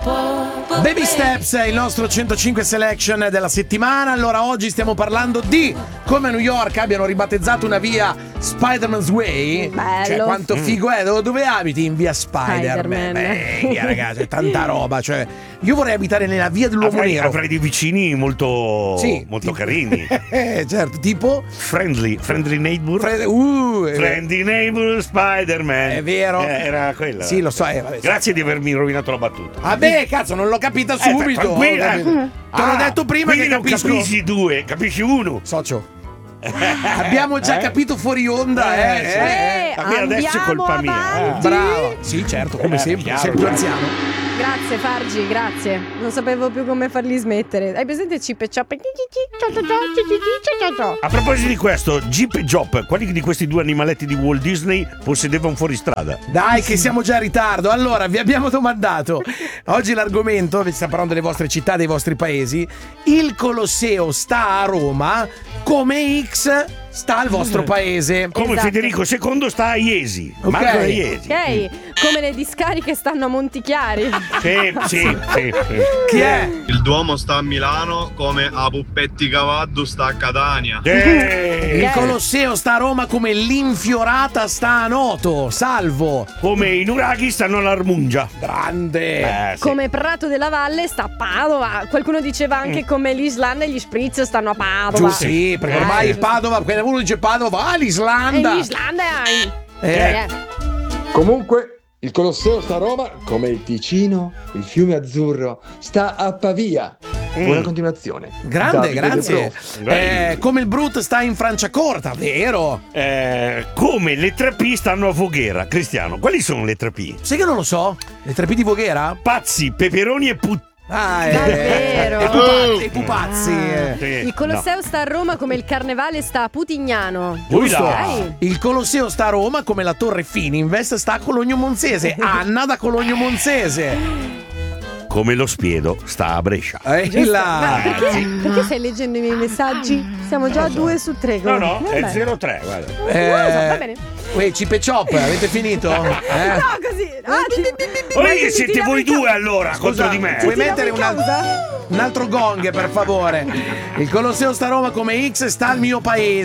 Baby Steps è il nostro 105 selection della settimana. Allora oggi stiamo parlando di come a New York abbiano ribattezzato una via Spider-Man's Way. Bello. Cioè quanto figo è. Dove abiti? In via Spider-Man. Spider-Man. Ragazzi, è tanta roba. Cioè io vorrei abitare nella via dell'uomo nero. Avrai dei vicini molto carini. Certo, tipo Friendly neighbor. Friendly neighbor Spider-Man. È vero. Era quella. Sì, lo so. Vabbè, Grazie di avermi rovinato la battuta. Vabbè, cazzo, non l'ho capita subito. Tranquilla. Te l'ho detto prima che non capisco. capisci due, capisci uno. Socio. Abbiamo già capito fuori onda, Vabbè, adesso è colpa mia. Bravo. Sì, certo, come sempre, sei più anziano. Grazie Fargi, grazie. Non sapevo più come farli smettere. Hai presente Chip e Chop? A proposito di questo, Jeep e Jop, quali di questi due animaletti di Walt Disney possedeva un fuoristrada? Dai che siamo già in ritardo. Allora, vi abbiamo domandato. Oggi l'argomento, vi stiamo parlando delle vostre città, dei vostri paesi. Il Colosseo sta a Roma, come X sta al vostro paese. Come Esatto. Federico II sta a Iesi. Ok. Marco a Iesi. Ok, come le discariche stanno a Montichiari. Sì. Chi è? Il Duomo sta a Milano come a Puppetti Cavaddu sta a Catania. Il Colosseo sta a Roma, come l'Infiorata sta a Noto. Salvo. Come i nuraghi stanno all'Armungia. Grande. Sì. Come Prato della Valle sta a Padova. Qualcuno diceva anche come l'Islanda e gli Spritz stanno a Padova. Sì, perché ormai Padova, quando uno dice Padova, va all'Islanda. E l'Islanda è... Comunque, il Colosseo sta a Roma, come il Ticino, il fiume azzurro, sta a Pavia. Buona continuazione. Grande, Davide grazie. De Pro. Come il Brut sta in Franciacorta, vero? Come le 3P stanno a Voghera. Cristiano, quali sono le 3P? Sai che non lo so? Le 3P di Voghera? Pazzi, peperoni e Davvero? E pupazzi. Il Colosseo sta a Roma come il Carnevale sta a Putignano. Giusto. Dai. Il Colosseo sta a Roma come la Torre Fininvest sta a Cologno Monzese. Anna da Cologno Monzese. Come lo Spiedo sta a Brescia. Giusto. Là. Ma perché stai leggendo i miei messaggi? Siamo già a 2 su 3. No, è Vabbè. 0-3, guarda. Non lo so, va bene. Chip e Chop, avete finito? No, così. Che siete voi due allora contro di me? Vuoi mettere un altro gong, per favore? Il Colosseo sta a Roma come X sta al mio paese.